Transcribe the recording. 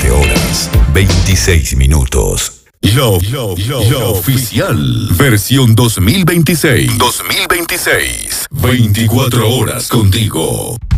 17 horas, 26 minutos. La oficial, versión 2026. 24 horas contigo.